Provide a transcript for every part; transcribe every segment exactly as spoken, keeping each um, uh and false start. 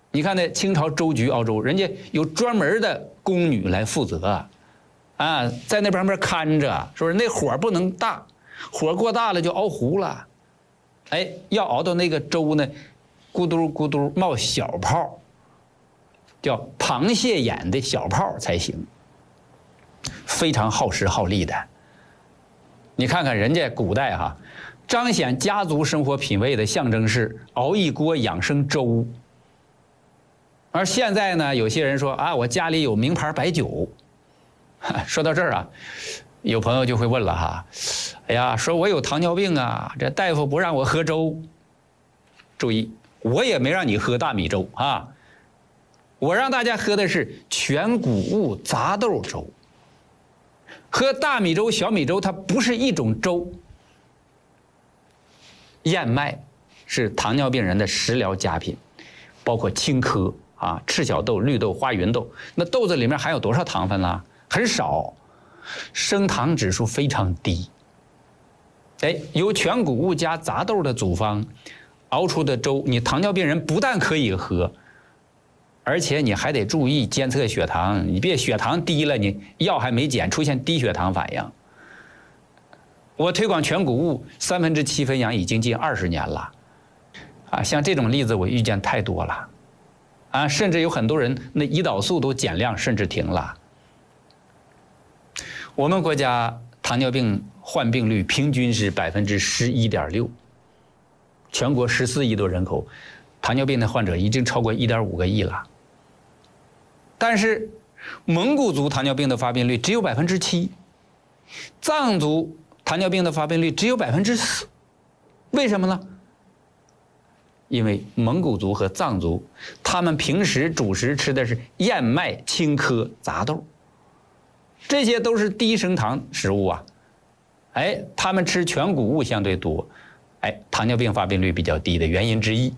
你看那清朝州局熬粥，人家有专门的宫女来负责，啊，在那旁边看着，是不是？那火不能大，火过大了就熬糊了。哎，要熬到那个粥呢，咕嘟咕嘟冒小泡，叫螃蟹眼的小泡才行，非常耗时耗力的。你看看人家古代哈，彰显家族生活品味的象征是熬一锅养生粥。而现在呢，有些人说啊，我家里有名牌白酒。说到这儿啊，有朋友就会问了哈，哎呀，说我有糖尿病啊，这大夫不让我喝粥。注意，我也没让你喝大米粥啊，我让大家喝的是全谷物杂豆粥。喝大米粥、小米粥，它不是一种粥。燕麦是糖尿病人的食疗佳品，包括青稞啊、赤小豆、绿豆、花芸豆。那豆子里面含有多少糖分呢？很少，升糖指数非常低。哎，由全谷物加杂豆的组方熬出的粥，你糖尿病人不但可以喝，而且你还得注意监测血糖，你别血糖低了，你药还没减，出现低血糖反应。我推广全谷物三分之七分养已经近二十年了，啊，像这种例子我遇见太多了，啊，甚至有很多人那胰岛素都减量，甚至停了。我们国家糖尿病患病率平均是百分之十一点六，全国十四亿多人口，糖尿病的患者已经超过一点五个亿了。但是蒙古族糖尿病的发病率只有百分之七，藏族糖尿病的发病率只有百分之四，为什么呢？因为蒙古族和藏族，他们平时主食吃的是燕麦、青稞、杂豆，这些都是低升糖食物啊。哎，他们吃全谷物相对多，哎，糖尿病发病率比较低的原因之一。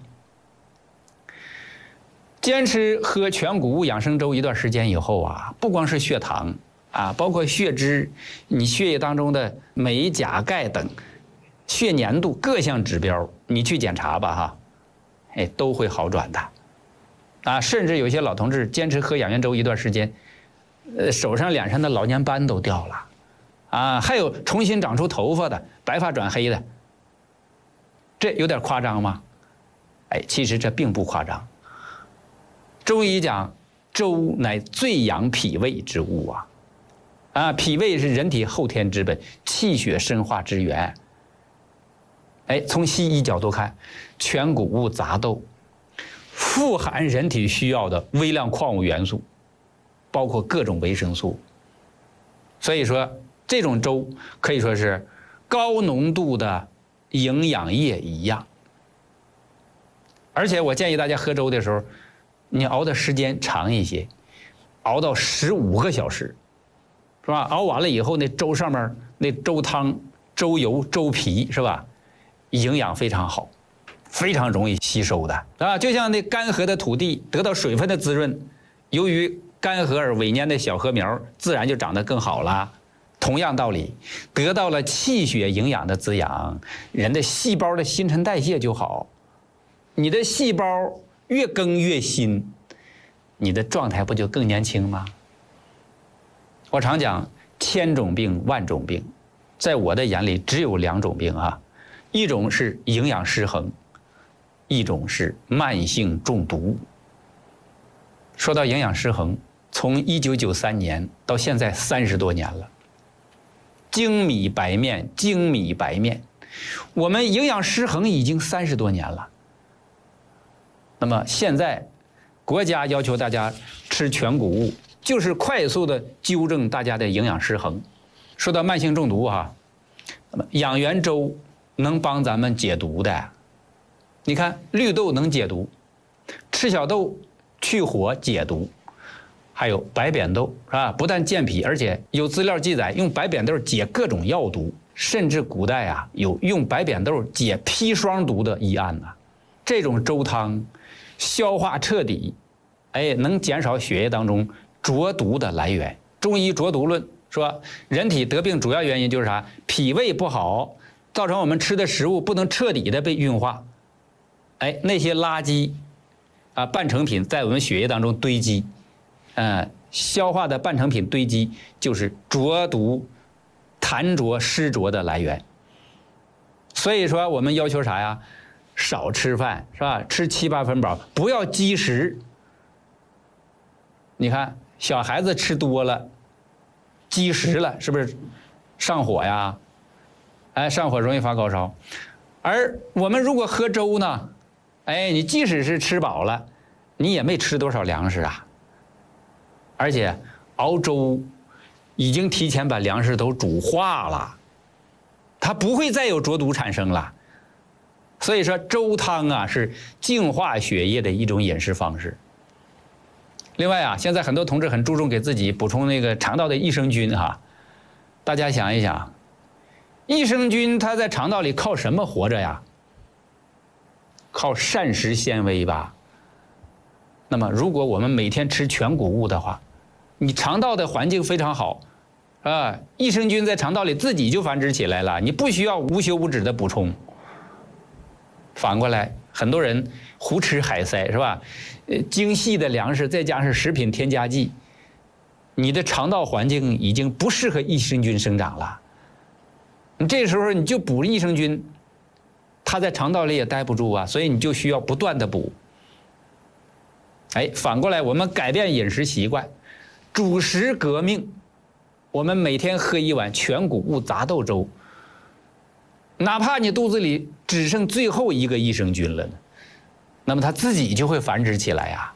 坚持喝全谷物养生粥一段时间以后啊，不光是血糖啊，包括血脂、你血液当中的镁、钾、钙等血粘度各项指标，你去检查吧哈，哎，都会好转的。啊，甚至有些老同志坚持喝养元粥一段时间，呃，手上脸上的老年斑都掉了，啊，还有重新长出头发的，白发转黑的，这有点夸张吗？哎，其实这并不夸张。中医讲，粥乃最养脾胃之物啊，啊，脾胃是人体后天之本，气血生化之源。哎，从西医角度看，全谷物杂豆富含人体需要的微量矿物元素，包括各种维生素。所以说，这种粥可以说是高浓度的营养液一样。而且我建议大家喝粥的时候，你熬的时间长一些，熬到十五个小时，是吧？熬完了以后，那粥上面那粥汤、粥油、粥皮，是吧？营养非常好，非常容易吸收的啊！就像那干涸的土地得到水分的滋润，由于干涸而萎蔫的小禾苗，自然就长得更好了。同样道理，得到了气血营养的滋养，人的细胞的新陈代谢就好。你的细胞越更越新，你的状态不就更年轻吗？我常讲，千种病万种病，在我的眼里只有两种病啊，一种是营养失衡，一种是慢性中毒。说到营养失衡，从一九九三年到现在三十多年了，精米白面，精米白面，我们营养失衡已经三十多年了。那么现在国家要求大家吃全谷物，就是快速的纠正大家的营养失衡。说到慢性中毒哈，那么养元粥能帮咱们解毒的。你看绿豆能解毒，赤小豆去火解毒，还有白扁豆是吧？不但健脾，而且有资料记载用白扁豆解各种药毒，甚至古代啊有用白扁豆解砒霜毒的医案呢。这种粥汤消化彻底，哎，能减少血液当中浊毒的来源。中医浊毒论说，人体得病主要原因就是啥？脾胃不好，造成我们吃的食物不能彻底的被运化。哎，那些垃圾啊半成品在我们血液当中堆积，呃，消化的半成品堆积就是浊毒、痰浊、湿浊的来源。所以说我们要求啥呀？少吃饭是吧？吃七八分饱，不要积食。你看小孩子吃多了，积食了，是不是上火呀？哎，上火容易发高烧。而我们如果喝粥呢，哎，你即使是吃饱了，你也没吃多少粮食啊。而且熬粥已经提前把粮食都煮化了，它不会再有浊毒产生了。所以说粥汤啊是净化血液的一种饮食方式。另外啊，现在很多同志很注重给自己补充那个肠道的益生菌哈，大家想一想，益生菌它在肠道里靠什么活着呀？靠膳食纤维吧。那么如果我们每天吃全谷物的话，你肠道的环境非常好啊，益生菌在肠道里自己就繁殖起来了，你不需要无休无止的补充。反过来，很多人胡吃海塞是吧？呃，精细的粮食再加上食品添加剂，你的肠道环境已经不适合益生菌生长了。你这时候你就补益生菌，它在肠道里也待不住啊，所以你就需要不断的补。哎，反过来我们改变饮食习惯，主食革命，我们每天喝一碗全谷物杂豆粥，哪怕你肚子里只剩最后一个益生菌了呢，那么它自己就会繁殖起来呀。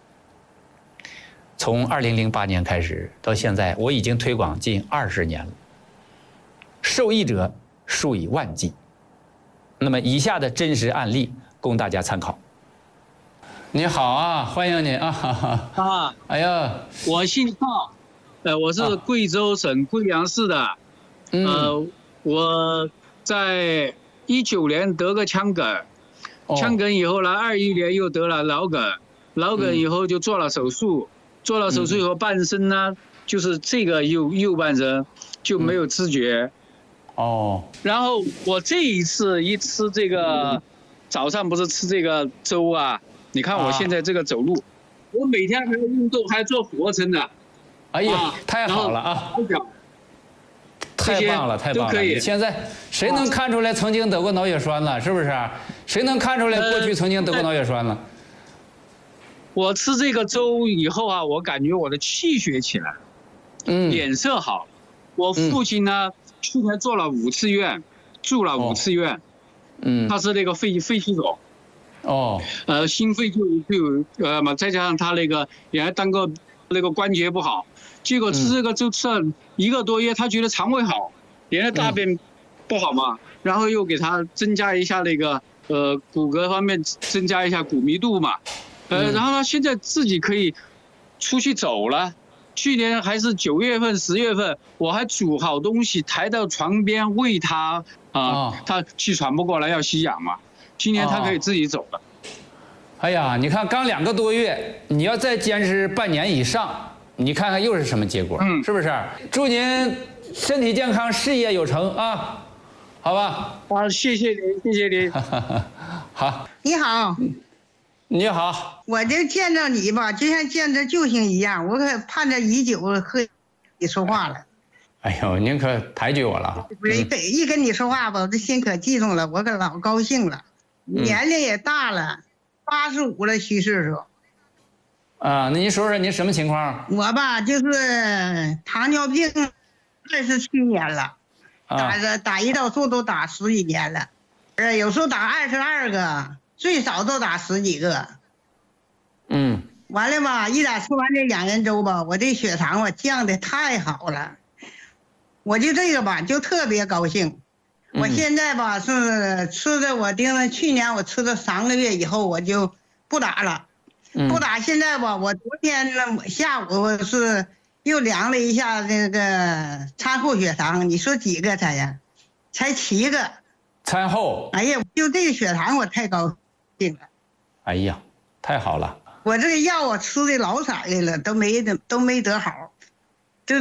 从二零零八年开始到现在，我已经推广近二十年了，受益者数以万计。那么以下的真实案例供大家参考。你好啊，欢迎你啊！哈哈啊， 哎呀， 我姓赵，呃，我是贵州省贵阳市的， 嗯、 呃，我在一九年得个腔梗， 哦、 腔梗以后呢，二一年又得了脑梗，脑梗以后就做了手术，嗯、做了手术以后半身呢，就是这个右右半身就没有知觉。 嗯、哦。 然后我这一次一吃这个，早上不是吃这个粥啊？你看我现在这个走路，啊、我每天还要运动，还做俯卧撑的。 哎呀，啊、太好了啊！太棒了，太棒了！你现在谁能看出来曾经得过脑血栓了？是不是？谁能看出来过去曾经得过脑血栓了？ 我吃这个粥以后啊，我感觉我的气血起来，嗯，脸色好。我父亲呢，嗯、去年做了五次院，住了五次院，嗯，他是那个肺肺气肿。哦，呃，心肺就就呃嘛，再加上他那个原来当个那个关节不好，结果吃这个就吃了一个多月，他觉得肠胃好，原来大便不好嘛，然后又给他增加一下那个呃骨骼方面增加一下骨密度嘛，呃，然后他现在自己可以出去走了。去年还是九月份、十月份，我还煮好东西抬到床边喂他啊，他气喘不过来要吸氧嘛。今年他可以自己走了。 哎呀，你看刚两个多月，你要再坚持半年以上，你看看又是什么结果？嗯，是不是？祝您身体健康，事业有成啊！好吧。 啊，谢谢您，谢谢您。 好。 你好。 你好。 我这见着你吧，就像见着救星一样，我可盼着已久和你说话了。 哎呦，您可抬举我了。 不是，一跟你说话吧，我这心可激动了，我可老高兴了。年龄也大了，八十五了，虚岁数。 啊，那您说说您什么情况？ 我吧，就是糖尿病，二十七年了，打个打胰岛素都打十几年了，呃，有时候打二十二个，最少都打十几个。嗯。完了吧，一打吃完这养元粥吧，我这血糖吧降的太好了，我就这个吧就特别高兴。我现在吧是吃的，我盯着去年我吃了三个月以后我就不打了，不打。现在吧，我昨天呢下午我是又量了一下这个餐后血糖，你说几个才呀？才七个。 餐后。 哎呀，就这个血糖我太高兴了。 哎呀，太好了。 我这个药我吃的老色的了，都没得都没得好，就是。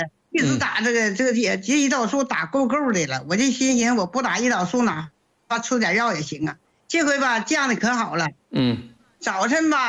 一直打这个、嗯、这个也这胰岛素打够够的了，我就心寻我不打胰岛素哪怕吃点药也行啊。这回吧降的可好了，嗯， 早晨吧。